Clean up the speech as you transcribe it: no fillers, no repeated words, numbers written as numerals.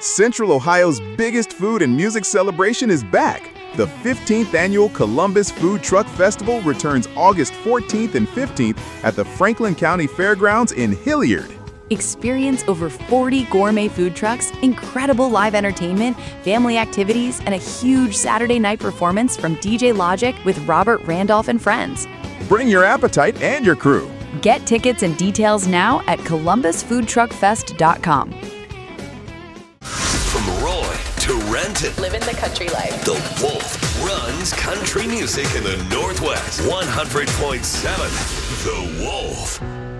Central Ohio's biggest food and music celebration is back. The 15th annual Columbus Food Truck Festival returns August 14th and 15th at the Franklin County Fairgrounds in Hilliard. Experience over 40 gourmet food trucks, incredible live entertainment, family activities, and a huge Saturday night performance from DJ Logic with Robert Randolph and friends. Bring your appetite and your crew. Get tickets and details now at columbusfoodtruckfest.com. From Roy to Renton, Living the country life. The Wolf runs country music in the Northwest. 100.7 The Wolf.